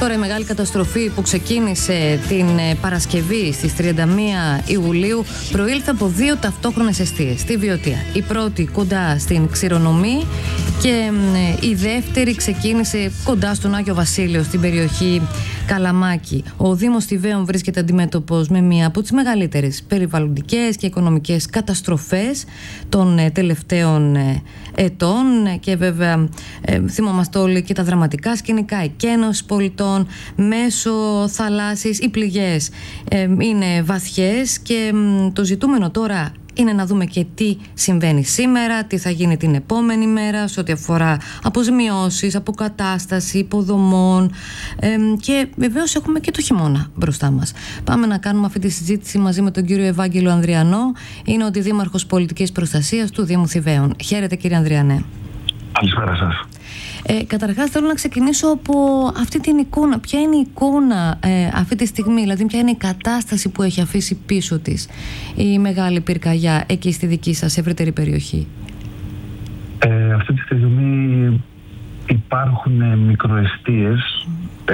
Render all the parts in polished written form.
Τώρα η μεγάλη καταστροφή που ξεκίνησε την Παρασκευή στις 31 Ιουλίου προήλθε από δύο ταυτόχρονες εστίες στη Βιωτία. Η πρώτη κοντά στην Ξηρονομή και η δεύτερη ξεκίνησε κοντά στον Άγιο Βασίλειο στην περιοχή Καλαμάκη. Ο Δήμος Θηβαίων βρίσκεται αντιμέτωπος με μία από τις μεγαλύτερες περιβαλλοντικές και οικονομικές καταστροφές των τελευταίων ετών και βέβαια θυμόμαστε όλοι και τα δραματικά σκηνικά, εκένωση πολιτών μέσω θαλάσσης. Οι πληγές είναι βαθιές και το ζητούμενο τώρα είναι να δούμε και τι συμβαίνει σήμερα, τι θα γίνει την επόμενη μέρα σε ό,τι αφορά αποζημιώσεις, αποκατάσταση υποδομών και βεβαίως έχουμε και το χειμώνα μπροστά μας. Πάμε να κάνουμε αυτή τη συζήτηση μαζί με τον κύριο Ευάγγελο Ανδριανό. Είναι ο Αντιδήμαρχος Πολιτικής Προστασίας του Δήμου Θηβαίων. Χαίρετε κύριε Ανδριανέ. Καλησπέρα σας. Καταρχάς θέλω να ξεκινήσω από αυτή την εικόνα. Ποια είναι η εικόνα αυτή τη στιγμή, δηλαδή ποια είναι η κατάσταση που έχει αφήσει πίσω της η μεγάλη πυρκαγιά εκεί στη δική σας ευρύτερη περιοχή? Αυτή τη στιγμή υπάρχουν μικροεστίες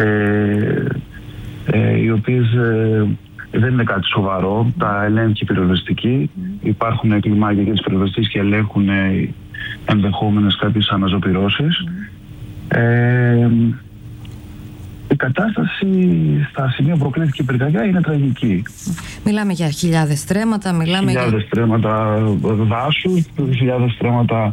οι οποίες δεν είναι κάτι σοβαρό. Τα ελέγχει η πυροσβεστική. Υπάρχουν κλιμάκια για τις πυροσβεστικές και ελέγχουν ενδεχόμενες κάποιες αναζωπυρώσεις. Η κατάσταση στα σημεία που προκλήθηκε η πυρκαγιά είναι τραγική. Μιλάμε για χιλιάδες στρέμματα, χιλιάδες στρέμματα δάσους, χιλιάδες στρέμματα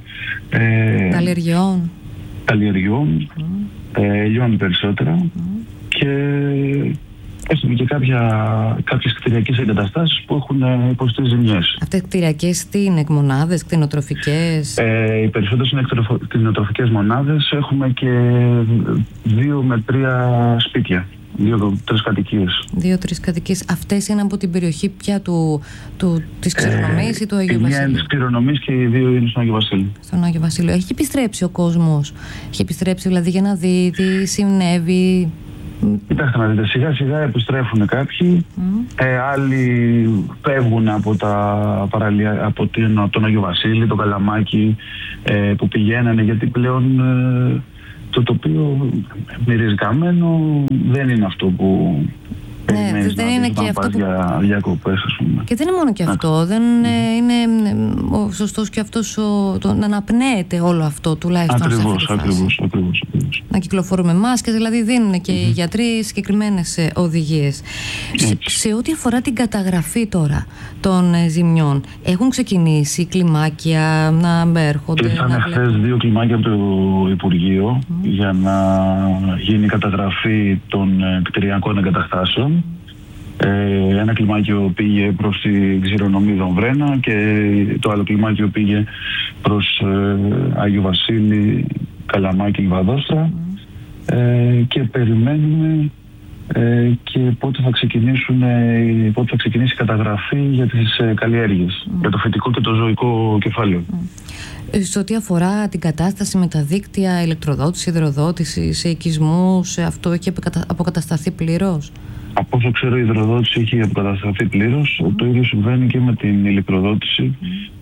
καλλιεργειών, ελιών περισσότερα και έχουμε και κάποιες κτηριακές εγκαταστάσεις που έχουν υποστεί ζημιές. Αυτές οι κτηριακές τι είναι, μονάδες, κτηνοτροφικές? Οι περισσότερες είναι κτηνοτροφικές μονάδες. Έχουμε και 2 με 3 σπίτια, 2-3 κατοικίες. 2-3 κατοικίες. Αυτές είναι από την περιοχή πια της Ξηρονομής ή του Αγίου Βασίλειου? Μια είναι της Ξηρονομής και οι 2 είναι στον Άγιο Βασίλειο. Στον Άγιο Βασίλειο. Έχει επιστρέψει ο κόσμος? Έχει επιστρέψει δηλαδή για να δει τι συνέβη? Κοιτάξτε να δείτε, σιγά σιγά επιστρέφουν κάποιοι, άλλοι φεύγουν από τον Άγιο Βασίλη, τον Καλαμάκι που πηγαίνανε, γιατί πλέον το τοπίο μυρίζει καμένο, δεν είναι αυτό που ναι, δεν είναι και αυτό που... για διακοπές, ας πούμε. Και δεν είναι μόνο και αυτό, δεν είναι ο σωστός και αυτός να αναπνέεται όλο αυτό τουλάχιστον σε αυτή τη φάση. Ακριβώς. Να κυκλοφορούμε μάσκες, δηλαδή δίνουν και οι γιατροί συγκεκριμένες οδηγίες. Σε ό,τι αφορά την καταγραφή τώρα των ζημιών, έχουν ξεκινήσει κλιμάκια να έρχονται? Ήρθαν χθες 2 κλιμάκια από το Υπουργείο για να γίνει καταγραφή των κτηριακών εγκαταστάσεων. Ένα κλιμάκιο πήγε προς τη Ξηρονομή Δομβρένα και το άλλο κλιμάκιο πήγε προς Άγιο Βασίλη, Καλαμάκι, Λιβαδόστρα και περιμένουμε και πότε θα ξεκινήσει η καταγραφή για τις καλλιέργειες, για το φυτικό και το ζωικό κεφάλαιο. Σε ό,τι αφορά την κατάσταση με τα δίκτυα ηλεκτροδότηση, υδροδότηση, σε οικισμούς, αυτό έχει αποκατασταθεί πλήρως? Από όσο ξέρω η υδροδότηση έχει αποκατασταθεί πλήρως. Το ίδιο συμβαίνει και με την ηλεκτροδότηση.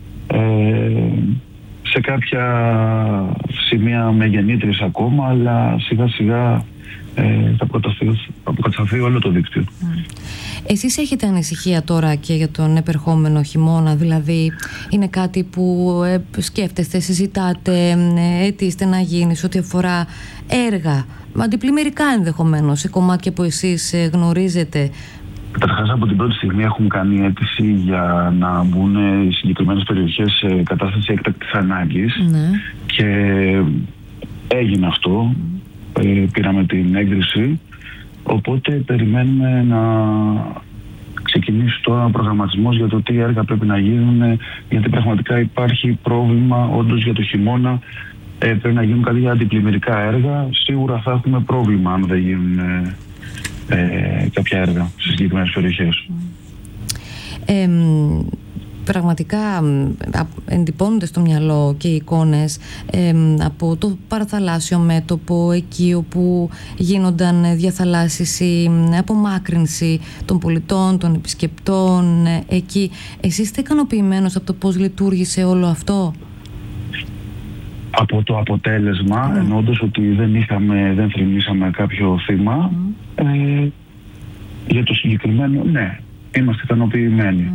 Σε κάποια σημεία μεγενύτερης ακόμα, αλλά σιγά σιγά θα αποκατασταθεί όλο το δίκτυο. Εσείς έχετε ανησυχία τώρα και για τον επερχόμενο χειμώνα? Δηλαδή είναι κάτι που σκέφτεστε, συζητάτε, αιτείστε να γίνει σε ό,τι αφορά έργα, αντιπλημμυρικά ενδεχομένως, σε κομμάτια που εσείς γνωρίζετε? Καταρχάς, από την πρώτη στιγμή έχουμε κάνει αίτηση για να μπουν οι συγκεκριμένες περιοχές σε κατάσταση έκτακτης ανάγκης. Και έγινε αυτό. Πήραμε την έγκριση. Οπότε περιμένουμε να ξεκινήσει τώρα ο προγραμματισμός για το τι έργα πρέπει να γίνουν, γιατί πραγματικά υπάρχει πρόβλημα όντως για το χειμώνα. Πρέπει να γίνουν κάποια αντιπλημμυρικά έργα. Σίγουρα θα έχουμε πρόβλημα αν δεν γίνουν κάποια έργα στις συγκεκριμένες περιοχές. Πραγματικά εντυπώνονται στο μυαλό και οι εικόνες από το παραθαλάσσιο μέτωπο, εκεί όπου γίνονταν διαθαλάσσιση, απομάκρυνση των πολιτών, των επισκεπτών εκεί. Εσείς είστε ικανοποιημένος από το πώς λειτουργήσε όλο αυτό? από το αποτέλεσμα, εννοώντας ότι δεν θρηνήσαμε κάποιο θύμα, για το συγκεκριμένο, ναι, είμαστε ικανοποιημένοι.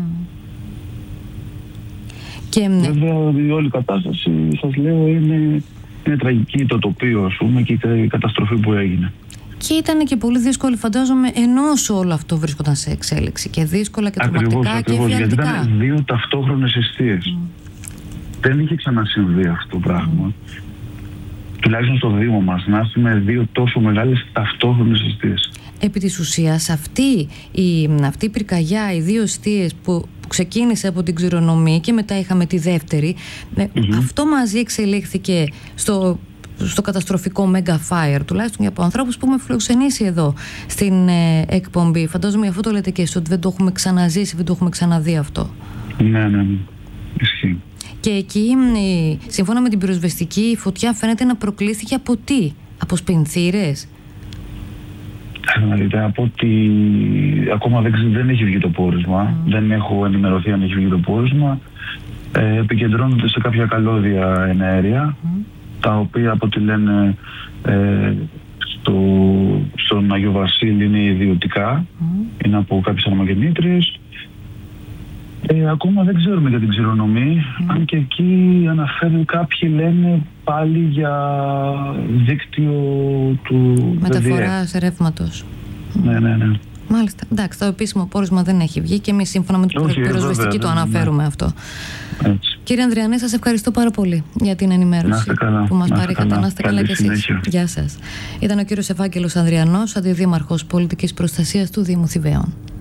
Βέβαια η όλη κατάσταση, σας λέω, είναι τραγική, το τοπίο, ας πούμε, και η καταστροφή που έγινε. Και ήταν και πολύ δύσκολη, φαντάζομαι, ενώ όλο αυτό βρίσκονταν σε εξέλιξη, και δύσκολα και τρομακτικά και εφιαλτικά. Γιατί ήταν δύο ταυτόχρονες εστίες. Δεν είχε ξανασυμβεί αυτό το πράγμα. Τουλάχιστον στο Δήμο μας, να έχουμε δύο τόσο μεγάλες ταυτόχρονες εστίες. Επί της ουσίας, αυτή η πυρκαγιά, οι δύο εστίες που ξεκίνησε από την Ξηρονομή και μετά είχαμε τη δεύτερη, αυτό μαζί εξελίχθηκε στο καταστροφικό Mega Fire, τουλάχιστον για από ανθρώπους που έχουμε φιλοξενήσει εδώ στην εκπομπή. Φαντάζομαι αυτό το λέτε και εσείς, ότι δεν το έχουμε ξαναζήσει, δεν το έχουμε ξαναδεί αυτό. Ναι, ισχύει. Και εκεί, σύμφωνα με την πυροσβεστική, η φωτιά φαίνεται να προκλήθηκε από τι? Από σπινθήρες? Από ότι ακόμα δεν έχει βγει το πόρισμα. Δεν έχω ενημερωθεί αν έχει βγει το πόρισμα. Επικεντρώνονται σε κάποια καλώδια εναέρια, τα οποία, από ό,τι λένε, στον Αγιο Βασίλη είναι ιδιωτικά, είναι από κάποιες ανεμογεννήτριες. Ακόμα δεν ξέρουμε για την Ξηρονομή, αν και εκεί αναφέρουν, κάποιοι λένε πάλι για δίκτυο του μεταφοράς ρεύματος. Ναι. Μάλιστα. Εντάξει, το επίσημο πόρισμα δεν έχει βγει και εμείς σύμφωνα με την πυροσβεστική το αναφέρουμε αυτό. Έτσι. Κύριε Ανδριανέ, σας ευχαριστώ πάρα πολύ για την ενημέρωση που μας παρήχατε. Να είστε καλά και εσείς. Γεια σας. Ήταν ο κύριος Ευάγγελος Ανδριανός, αντιδήμαρχος πολιτικής προστασίας του Δήμου Θηβαίων.